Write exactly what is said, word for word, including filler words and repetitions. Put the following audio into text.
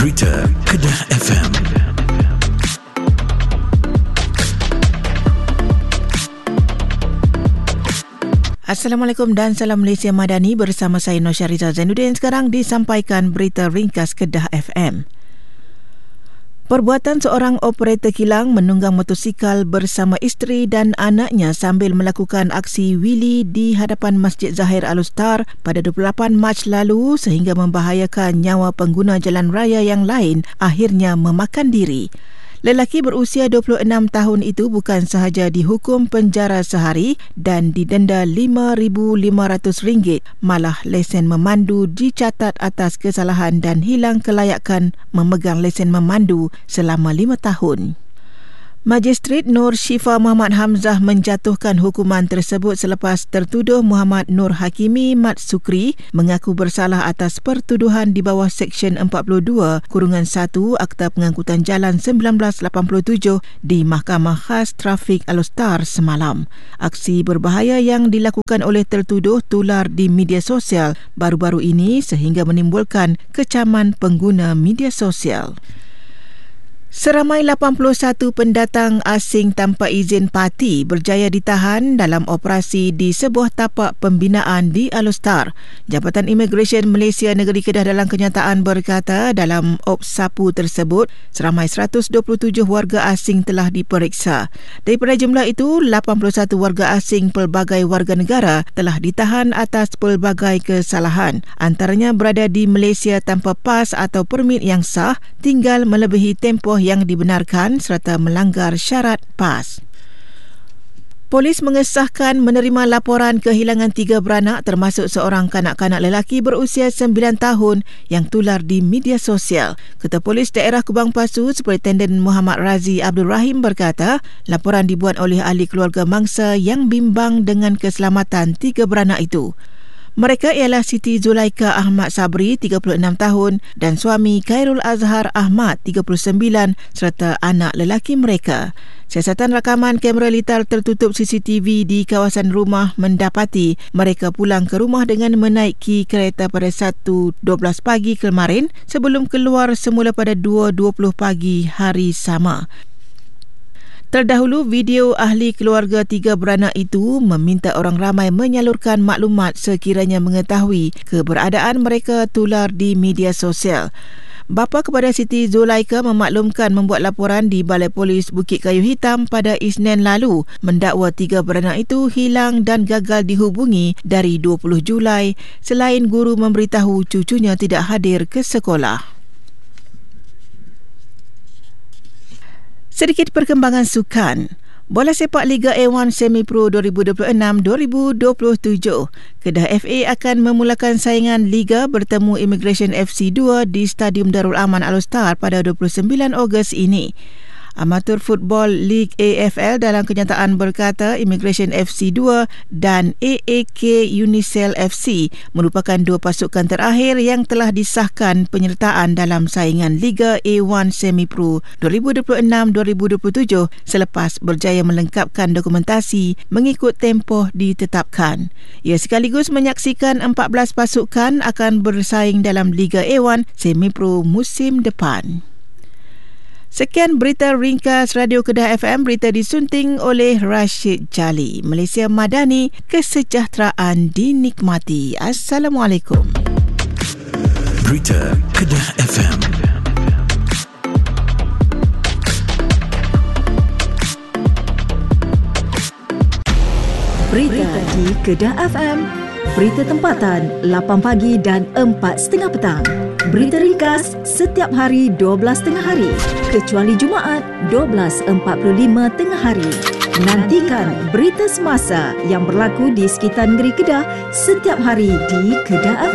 Berita Kedah F M. Assalamualaikum dan salam Malaysia Madani, bersama saya Nur Syariza Zainuddin. Sekarang disampaikan berita ringkas Kedah F M. Perbuatan seorang operator kilang menunggang motosikal bersama isteri dan anaknya sambil melakukan aksi wheelie di hadapan Masjid Zahir Al-Ustar pada dua puluh lapan Mac lalu sehingga membahayakan nyawa pengguna jalan raya yang lain akhirnya memakan diri. Lelaki berusia dua puluh enam tahun itu bukan sahaja dihukum penjara sehari dan didenda lima ribu lima ratus ringgit, malah lesen memandu dicatat atas kesalahan dan hilang kelayakan memegang lesen memandu selama lima tahun. Magistrate Nur Syifa Muhammad Hamzah menjatuhkan hukuman tersebut selepas tertuduh Muhammad Nur Hakimi Mat Sukri mengaku bersalah atas pertuduhan di bawah Seksyen empat puluh dua kurungan satu Akta Pengangkutan Jalan seribu sembilan ratus lapan puluh tujuh di Mahkamah Khas Trafik Al-Ustar semalam. Aksi berbahaya yang dilakukan oleh tertuduh tular di media sosial baru-baru ini sehingga menimbulkan kecaman pengguna media sosial. Seramai lapan puluh satu pendatang asing tanpa izin parti berjaya ditahan dalam operasi di sebuah tapak pembinaan di Al-Ustar. Jabatan Imigresen Malaysia Negeri Kedah dalam kenyataan berkata dalam opsapu tersebut, seramai seratus dua puluh tujuh warga asing telah diperiksa. Daripada jumlah itu, lapan puluh satu warga asing pelbagai warga negara telah ditahan atas pelbagai kesalahan. Antaranya berada di Malaysia tanpa pas atau permit yang sah, tinggal melebihi tempoh yang dibenarkan serta melanggar syarat PAS. Polis mengesahkan menerima laporan kehilangan tiga beranak termasuk seorang kanak-kanak lelaki berusia sembilan tahun yang tular di media sosial. Ketua Polis Daerah Kubang Pasu Superintendent Muhammad Razi Abdul Rahim berkata, laporan dibuat oleh ahli keluarga mangsa yang bimbang dengan keselamatan tiga beranak itu. Mereka ialah Siti Zulaika Ahmad Sabri, tiga puluh enam tahun dan suami Khairul Azhar Ahmad, tiga puluh sembilan serta anak lelaki mereka. Siasatan rakaman kamera litar tertutup C C T V di kawasan rumah mendapati mereka pulang ke rumah dengan menaiki kereta pada satu dua belas pagi kemarin sebelum keluar semula pada dua dua puluh pagi hari sama. Terdahulu, video ahli keluarga tiga beranak itu meminta orang ramai menyalurkan maklumat sekiranya mengetahui keberadaan mereka tular di media sosial. Bapa kepada Siti Zulaika memaklumkan membuat laporan di Balai Polis Bukit Kayu Hitam pada Isnin lalu mendakwa tiga beranak itu hilang dan gagal dihubungi dari dua puluh Julai selain guru memberitahu cucunya tidak hadir ke sekolah. Sedikit perkembangan sukan. Bola sepak Liga A satu Semi Pro dua ribu dua puluh enam dua ribu dua puluh tujuh. Kedah F A akan memulakan saingan Liga bertemu Imigresen F C dua di Stadium Darul Aman Al-Ustar pada dua puluh sembilan Ogos ini. Amatur Football League A F L dalam kenyataan berkata Imigresen F C dua dan A A K Unicel F C merupakan dua pasukan terakhir yang telah disahkan penyertaan dalam saingan Liga A satu Semi Pro dua ribu dua puluh enam dua ribu dua puluh tujuh selepas berjaya melengkapkan dokumentasi mengikut tempoh ditetapkan. Ia sekaligus menyaksikan empat belas pasukan akan bersaing dalam Liga A satu Semi Pro musim depan. Sekian berita ringkas Radio Kedah F M, berita disunting oleh Rashid Jali. Malaysia Madani, kesejahteraan dinikmati. Assalamualaikum. Berita Kedah F M. Berita di Kedah F M. Berita tempatan lapan pagi dan empat tiga puluh petang. Berita ringkas setiap hari dua belas tengah hari kecuali Jumaat dua belas empat puluh lima tengah hari. Nantikan berita semasa yang berlaku di sekitar negeri Kedah setiap hari di Kedah F M.